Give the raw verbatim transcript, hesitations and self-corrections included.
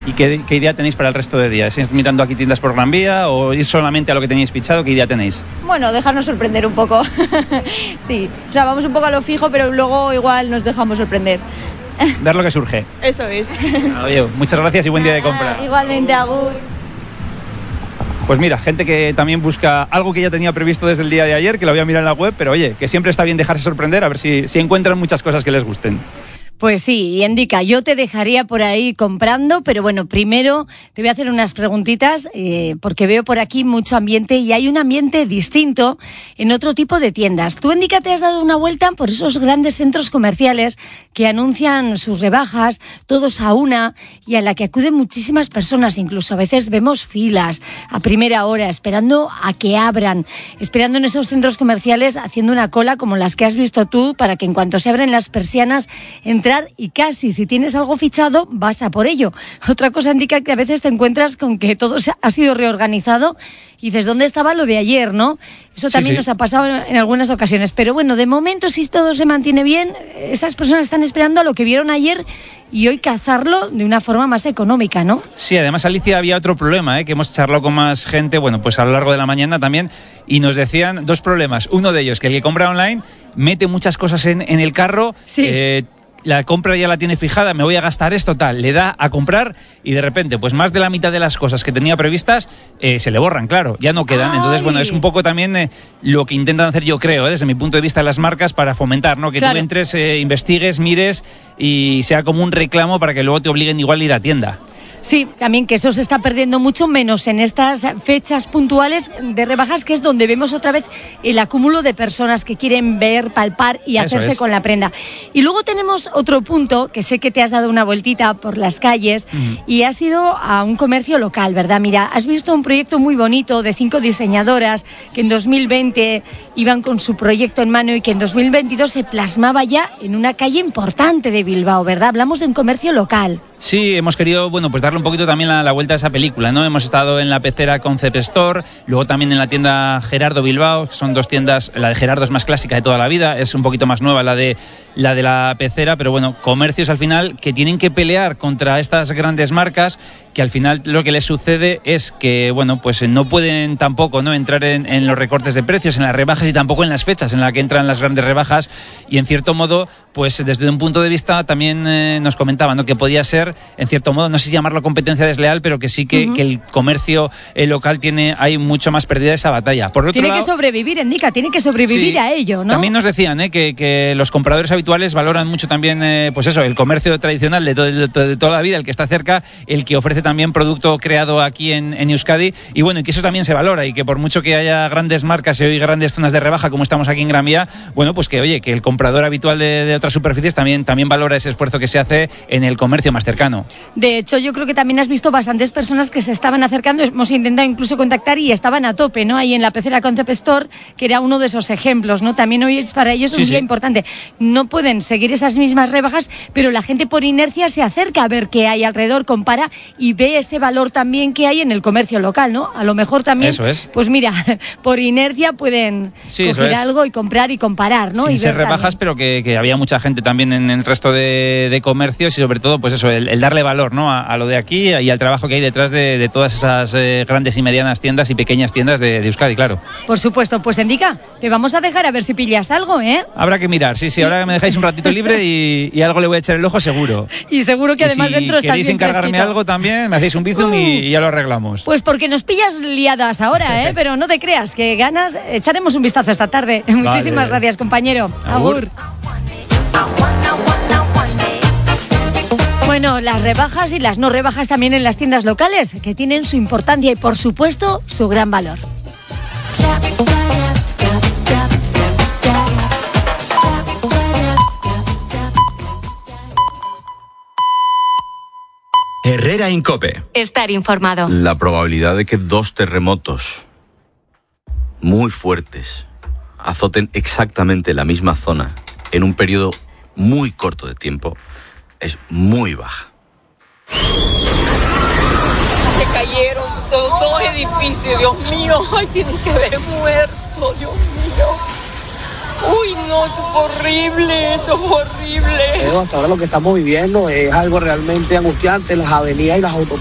¿Y qué, qué idea tenéis para el resto de días? ¿Estáis mirando aquí tiendas por Gran Vía o ir solamente a lo que tenéis fichado? ¿Qué idea tenéis? Bueno, dejarnos sorprender un poco. Sí, o sea, vamos un poco a lo fijo, pero luego igual nos dejamos sorprender. Ver lo que surge. Eso es. Oye, muchas gracias y buen día de compra. Ah, igualmente, agur. Pues mira, gente que también busca algo que ya tenía previsto desde el día de ayer, que lo voy a mirar en la web, pero oye, que siempre está bien dejarse sorprender, a ver si, si encuentran muchas cosas que les gusten. Pues sí, y Indica, yo te dejaría por ahí comprando, pero bueno, primero te voy a hacer unas preguntitas eh, porque veo por aquí mucho ambiente y hay un ambiente distinto en otro tipo de tiendas. Tú, Indica, te has dado una vuelta por esos grandes centros comerciales que anuncian sus rebajas, todos a una, y a la que acuden muchísimas personas, incluso a veces vemos filas a primera hora, esperando a que abran, esperando en esos centros comerciales, haciendo una cola como las que has visto tú, para que en cuanto se abren las persianas, entre y casi, si tienes algo fichado, vas a por ello. Otra cosa indica que a veces te encuentras con que todo se ha sido reorganizado y dices, ¿dónde estaba lo de ayer, no? Eso también sí, sí. nos ha pasado en algunas ocasiones. Pero bueno, de momento, si todo se mantiene bien, esas personas están esperando a lo que vieron ayer y hoy cazarlo de una forma más económica, ¿no? Sí, además, Alicia, había otro problema, ¿eh? que hemos charlado con más gente, bueno, pues a lo largo de la mañana también, y nos decían dos problemas. Uno de ellos, que el que compra online mete muchas cosas en, en el carro, sí. eh, la compra ya la tiene fijada, me voy a gastar esto, tal, le da a comprar y de repente, pues más de la mitad de las cosas que tenía previstas eh, se le borran, claro, ya no quedan. Ay. Entonces, bueno, es un poco también eh, lo que intentan hacer, yo creo, eh, desde mi punto de vista, las marcas para fomentar, ¿no? Que claro. tú entres, eh, investigues, mires y sea como un reclamo para que luego te obliguen igual a ir a tienda. Sí, también que eso se está perdiendo mucho menos en estas fechas puntuales de rebajas, que es donde vemos otra vez el acúmulo de personas que quieren ver, palpar y Eso hacerse es. con la prenda. Y luego tenemos otro punto, que sé que te has dado una vueltita por las calles mm. y has ido a un comercio local, ¿verdad? Mira, has visto un proyecto muy bonito de cinco diseñadoras que en dos mil veinte iban con su proyecto en mano y que en dos mil veintidós se plasmaba ya en una calle importante de Bilbao, ¿verdad? Hablamos de un comercio local. Sí, hemos querido, bueno, pues darle un poquito también la, la vuelta a esa película, ¿no? Hemos estado en la Pecera Concept Store, luego también en la tienda Gerardo Bilbao, que son dos tiendas, la de Gerardo es más clásica de toda la vida, es un poquito más nueva la de la de la Pecera, pero bueno, comercios al final que tienen que pelear contra estas grandes marcas, que al final lo que les sucede es que, bueno, pues no pueden tampoco, ¿no?, entrar en, en los recortes de precios, en las rebajas y tampoco en las fechas en las que entran las grandes rebajas, y en cierto modo, pues desde un punto de vista también eh, nos comentaban, ¿no?, que podía ser, en cierto modo, no sé si llamarlo competencia desleal, pero que sí que, uh-huh. que el comercio eh, local tiene, hay mucho más perdida esa batalla. Por otro tiene lado, que sobrevivir, Indica, tiene que sobrevivir sí, a ello, ¿no? También nos decían eh, que, que los compradores habituales valoran mucho también, eh, pues eso, el comercio tradicional de, to- de, to- de toda la vida, el que está cerca, el que ofrece también producto creado aquí en, en Euskadi, y bueno, y que eso también se valora, y que por mucho que haya grandes marcas y hoy grandes zonas de rebaja como estamos aquí en Gran Vía, bueno, pues que oye, que el comprador habitual de, de otras superficies también, también valora ese esfuerzo que se hace en el comercio más cercano. De hecho, yo creo que también has visto bastantes personas que se estaban acercando, hemos intentado incluso contactar y estaban a tope, ¿no? Ahí en la Pecera Concept Store, que era uno de esos ejemplos, ¿no? También hoy es para ellos un sí, día sí. importante. No pueden seguir esas mismas rebajas, pero la gente por inercia se acerca a ver qué hay alrededor, compara y ve ese valor también que hay en el comercio local, ¿no? A lo mejor también, eso es. Pues mira, por inercia pueden sí, coger algo y comprar y comparar, ¿no? Sin y ser rebajas, también. Pero que, que había mucha gente también en el resto de, de comercios y sobre todo, pues eso, el, el darle valor, ¿no?, a, a lo de aquí y al trabajo que hay detrás de, de todas esas eh, grandes y medianas tiendas y pequeñas tiendas de, de Euskadi, claro. Por supuesto, pues Indica, te vamos a dejar a ver si pillas algo, ¿eh? Habrá que mirar, sí, sí, ahora me dejáis un ratito libre y, y algo le voy a echar el ojo seguro. Y seguro que además y si dentro estás bien queréis encargarme fresquito. Algo también, me hacéis un bizum uh, y, y ya lo arreglamos. Pues porque nos pillas liadas ahora, ¿eh? Pero no te creas, que ganas, echaremos un vistazo esta tarde. Vale. Muchísimas gracias, compañero. Agur. Bueno, las rebajas y las no rebajas también en las tiendas locales, que tienen su importancia y, por supuesto, su gran valor. Herrera Incope. Estar informado. La probabilidad de que dos terremotos muy fuertes azoten exactamente la misma zona en un periodo muy corto de tiempo es muy baja. Se cayeron los dos edificios, Dios mío, ay, tienen que haber muerto, Dios mío. Uy, no, esto es horrible, esto es horrible. Pero hasta ahora lo que estamos viviendo es algo realmente angustiante. Las avenidas y las autopistas